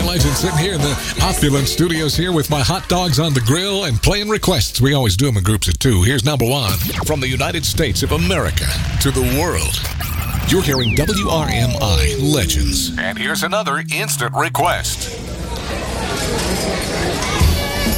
Legend sitting here in the opulent studios here with my hot dogs on the grill and playing requests. We always do them in groups of two. Here's number one. From the United States of America to the world, you're hearing WRMI Legends. And here's another instant request.